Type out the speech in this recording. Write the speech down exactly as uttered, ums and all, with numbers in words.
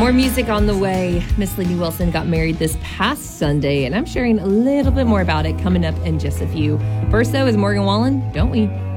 More music on the way. Miss Lainey Wilson got married this past Sunday, and I'm sharing a little bit more about it coming up in just a few. First, though, is Morgan Wallen, Don't We?